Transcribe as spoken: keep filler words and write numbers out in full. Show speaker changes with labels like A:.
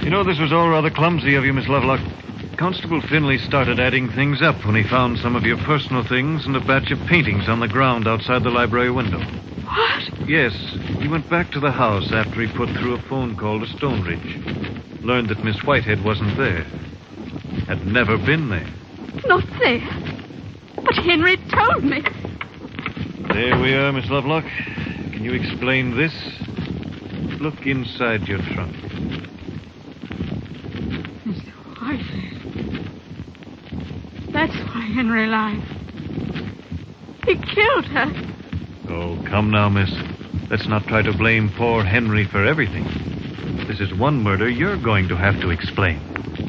A: You know, this was all rather clumsy of you, Miss Lovelock. Constable Finley started adding things up when he found some of your personal things and a batch of paintings on the ground outside the library window.
B: What?
A: Yes. He went back to the house after he put through a phone call to Stonebridge. Learned that Miss Whitehead wasn't there. Had never been there.
B: Not there? But Henry told me.
A: There we are, Miss Lovelock. Can you explain this? Look inside your trunk.
B: Miss Whitehead. That's why Henry lied. He killed her.
A: Oh, come now, miss. Let's not try to blame poor Henry for everything. This is one murder you're going to have to explain.